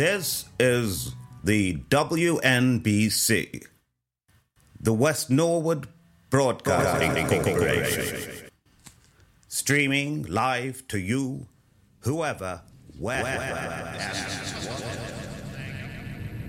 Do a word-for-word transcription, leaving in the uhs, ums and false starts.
This is the W N B C, the West Norwood Broadcasting Corporation, streaming live to you, whoever, wherever.